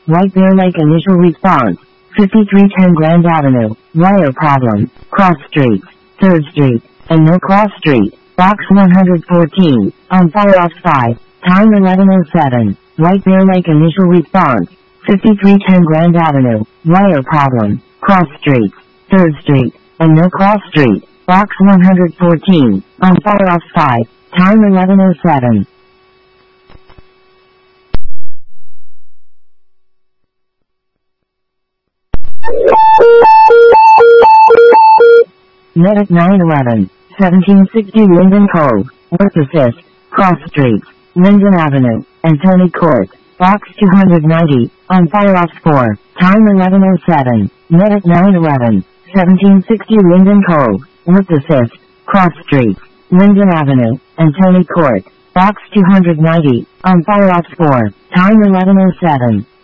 White Bear Lake initial response. 5310 Grand Avenue, wire problem, cross streets, 3rd Street, and no cross street, box 114, on fire off 5, time 11:07, White Bear Lake initial response. 5310 Grand Avenue, wire problem, cross streets, 3rd Street, and no cross street, box 114, on fire off 5, time 11:07. Medic 911, 1760 Linden Cove, Work Assist, Cross Streets, Linden Avenue, and Tony Court, box 290, on fire off 4, time 11:07, Medic 911, 1760 Linden Cove, Work Assist, Cross Streets, Linden Avenue, and Tony Court, box 290, on fire off 4, time 11:07.